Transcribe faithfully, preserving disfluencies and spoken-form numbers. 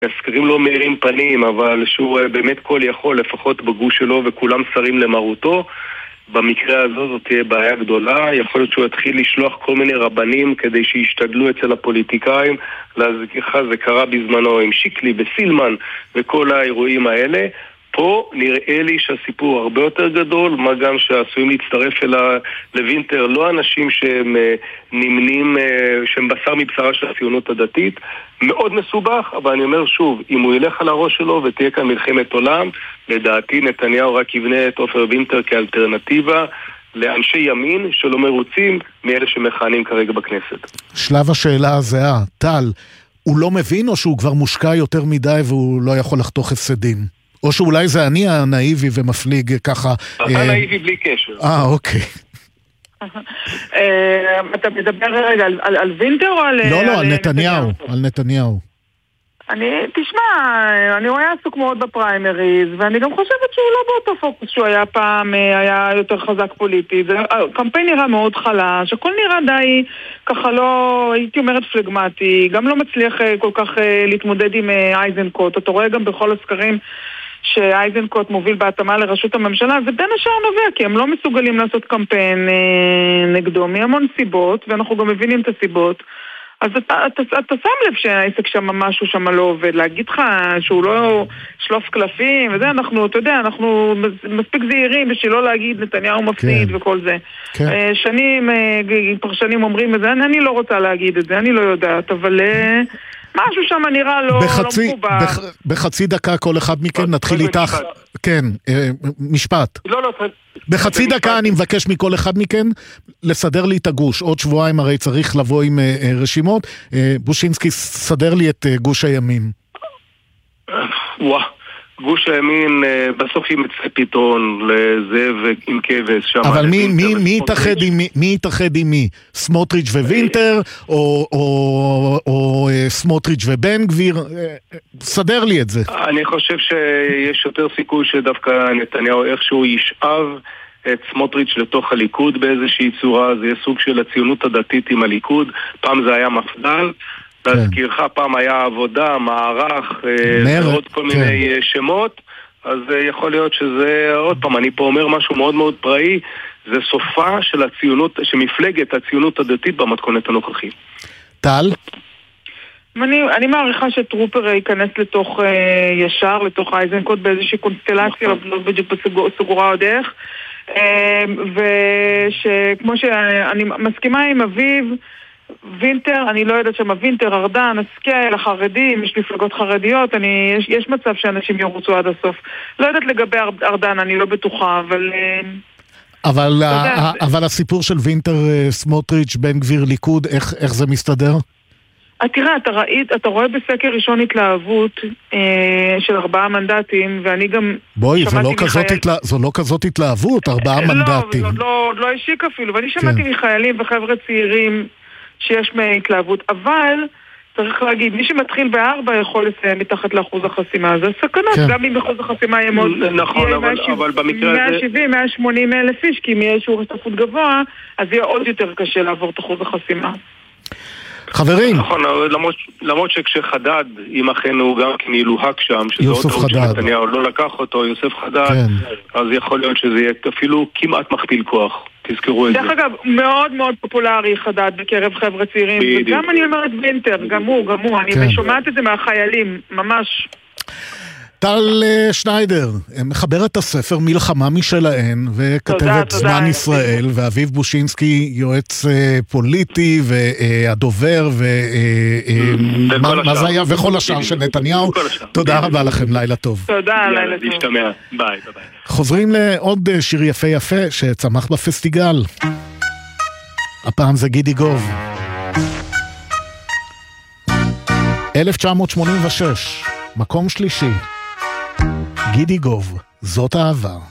הסקרים לא מאירים פנים, אבל שהוא באמת כל יכול, לפחות בגוש שלו, וכולם שרים למרותו. במקרה הזו זאת תהיה בעיה גדולה. יכול להיות שהוא יתחיל לשלוח כל מיני רבנים כדי שישתדלו אצל הפוליטיקאים. להזכירך, זה קרה בזמנו עם שיקלי בסילמן וכל האירועים האלה. פה נראה לי שהסיפור הרבה יותר גדול, מה גם שעשויים להצטרף אל לוינטר לא אנשים שהם נמנים, שהם בשר מבשרה של הציונות הדתית. מאוד מסובך, אבל אני אומר שוב, אם הוא ילך על הראש שלו ותהיה כאן מלחמת עולם, לדעתי נתניהו רק יבנה את עופר וינטר כאלטרנטיבה לאנשי ימין שלא מרוצים מאלה שמכהנים כרגע בכנסת. שלב השאלה הזהה, טל, הוא לא מבין או שהוא כבר מושקע יותר מדי והוא לא יכול לחתוך הפסדים? או שאולי זה אני הנאיבי ומפליג ככה... אתה נאיבי בלי קשר. אה, אוקיי. אתה מדבר רגע על וינטר או על... לא, לא, על נתניהו. על נתניהו. אני, תשמע, אני רואה עסוק מאוד בפריימריז, ואני גם חושבת שהוא לא באותו פוקוס שהוא היה פעם, היה יותר חזק פוליטי. הקמפיין נראה מאוד חלש, הכל נראה די, ככה לא, הייתי אומרת פלגמטי, גם לא מצליח כל כך להתמודד עם אייזנקוט. אתה רואה גם בכל הסקרים שאייזנקוט מוביל בהתאמה לראשות הממשלה, זה בין השאר נובע, כי הם לא מסוגלים לעשות קמפיין נגדו מהמון סיבות, ואנחנו גם מבינים את הסיבות. אז אתה, אתה, אתה שם לב שהעסק שם משהו שם לא עובד, להגיד לך שהוא לא שלוף קלפים, וזה אנחנו, אתה יודע, אנחנו מספיק זהירים בשביל לא להגיד נתניהו מפסיד כן. וכל זה. כן. שנים, פרשנים אומרים את זה, אני, אני לא רוצה להגיד את זה, אני לא יודעת, אבל משהו שם נראה לא, בחצי, לא מחובר. בח, בחצי דקה כל אחד מכם נתחיל איתך. כן, משפט. לא, לא, בחצי דקה אני מבקש מכל אחד מכן לסדר לי את הגוש. עוד שבועיים הרי צריך לבוא עם רשימות. בושינסקי, סדר לי את גוש הימין. וואו. גוש הימין בסוף ימצא פתרון לזה ועם כבש. אבל מי, מי, מי יתאחד עם מי? מי יתאחד עם מי? סמוטריץ' ווינטר או, או, או סמוטריץ' ובן גביר? סדר לי את זה. אני חושב שיש יותר סיכוי שדווקא נתניהו איכשהו ישאב את סמוטריץ' לתוך הליכוד באיזושהי צורה. זה יהיה סוג של הציונות הדתית עם הליכוד. פעם זה היה מפד"ל. להזכירך, פעם היה עבודה, מערך, ועוד כל מיני שמות, אז יכול להיות שזה, עוד פעם, אני פה אומר משהו מאוד מאוד פראי, זה סופה של הציונות, שמפלגת הציונות הדתית במתכונת הנוכחית. טל? אני, אני מעריכה שטרופר ייכנס לתוך ישר, לתוך אייזנקוט באיזושהי קונסטלציה, לא בדיוק בסגורה עוד איך, ושכמו שאני מסכימה עם אביב, וינטר, אני לא יודעת שמה וינטר, ארדן, הסקייל, החרדים, יש מפלגות חרדיות, אני, יש, יש מצב שאנשים ירוצו עד הסוף. לא יודעת לגבי ארדן, אני לא בטוחה, אבל... אבל, ה- אבל הסיפור של וינטר, סמוטריץ', בן גביר, ליכוד, איך, איך זה מסתדר? תראה, אתה ראית, אתה רואה בסקר ראשון התלהבות אה, של ארבעה מנדטים, ואני גם... בואי, זו לא, מחייל... התלה... זו לא כזאת התלהבות, ארבעה לא, מנדטים. לא, לא, לא השיק אפילו, ואני שמעתי כן. מחיילים וחבר'ה צעירים, שיש מהתלהבות, אבל צריך להגיד, מי שמתחיל בארבע יכול לסיים מתחת לאחוז החסימה, זה סכנות, כן. גם אם אחוז החסימה יהיה מאוד... נכון, אבל, אבל במקרה הזה... מאה שבעים, מאה שמונים אלף איש, כי אם יהיה שיעור השתתפות גבוה, אז יהיה עוד יותר קשה לעבור את אחוז החסימה. חברים. נכון, למרות, למרות שכשחדד, אם אכן הוא גם כן ילוהק שם, יוסף חדד. שנתניהו לא לקח אותו, יוסף חדד, כן. אז יכול להיות שזה יהיה אפילו כמעט מכפיל כוח. תזכרו את זה. דרך אגב, מאוד מאוד פופולרי חדד בקרב חבר'ה צעירים, וגם אני אומרת וינטר, גם הוא, גם הוא, אני שומעת את זה מהחיילים, ממש. טל שניידר, מחברת הספר מלחמה משלהן, וכתבת זמן ישראל, ואביב בושינסקי יועץ פוליטי, והדובר, ומה זה היה, וכל השאר של נתניהו. תודה רבה לכם, לילה טוב. תודה, לילה טוב. להשתמע, ביי, ביי. חוזרים לעוד שיר יפה יפה, שצמח בפסטיגל. הפעם זה גידי גוב. אלף תשע מאות שמונים ושש, מקום שלישי. גידי גוב, זאת אהבה.